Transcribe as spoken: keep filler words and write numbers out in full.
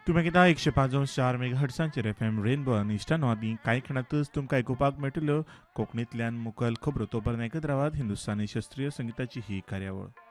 तुम्ही किता एकशे पाच चार मेगा हर्ट्सांचेर एफ एम रेनबो आनी इश्टानो आदी कांय खिणातच तुमकां आयकुपाक मेळटल्यो कोंकणींतल्यान मुखेल खबरो. तो पर्यंत आयकत रावात हिंदुस्थानी शास्त्रीय संगीताची ही कार्यावळ.